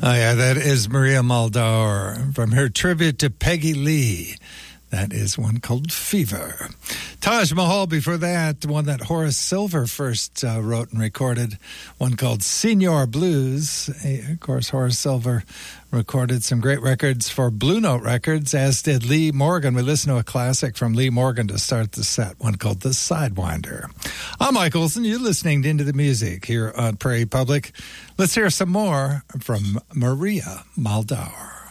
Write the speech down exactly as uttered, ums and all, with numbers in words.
Oh, yeah, that is Maria Muldaur from her tribute to Peggy Lee. That is one called Fever. Taj Mahal before that, one that Horace Silver first uh, wrote and recorded, one called Senior Blues. Of course, Horace Silver recorded some great records for Blue Note Records, as did Lee Morgan. We listened to a classic from Lee Morgan to start the set, one called The Sidewinder. I'm Mike Olson. You're listening to Into the Music here on Prairie Public. Let's hear some more from Maria Muldaur.